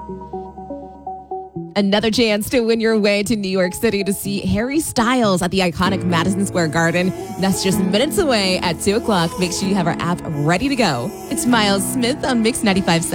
Another chance to win your way to New York City to see Harry Styles at the iconic Madison Square Garden. That's just minutes away at 2 o'clock. Make sure you have our app ready to go. It's Miles Smith on Mix 95.7.